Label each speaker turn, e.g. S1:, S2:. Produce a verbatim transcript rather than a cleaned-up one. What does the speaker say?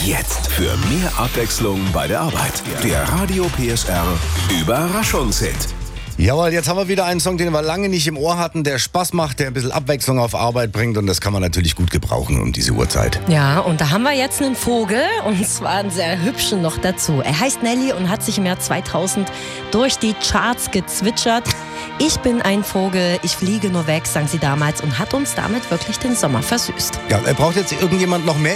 S1: Jetzt für mehr Abwechslung bei der Arbeit. Der Radio P S R Überraschungshit.
S2: Jawohl, jetzt haben wir wieder einen Song, den wir lange nicht im Ohr hatten, der Spaß macht, der ein bisschen Abwechslung auf Arbeit bringt und das kann man natürlich gut gebrauchen um diese Uhrzeit.
S3: Ja, und da haben wir jetzt einen Vogel und zwar einen sehr hübschen noch dazu. Er heißt Nelly und hat sich im Jahr zweitausend durch die Charts gezwitschert. Ich bin ein Vogel, ich fliege nur weg, sang sie damals und hat uns damit wirklich den Sommer versüßt.
S2: Ja, er braucht jetzt irgendjemand noch mehr